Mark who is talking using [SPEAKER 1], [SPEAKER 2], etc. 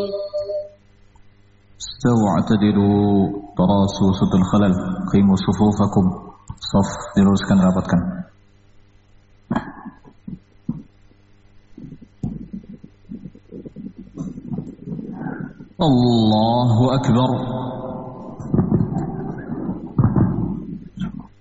[SPEAKER 1] استووا اعتدلوا تراصوا سد الخلل قيموا صفوفكم صف diluruskan rapatkan. Allahu Akbar.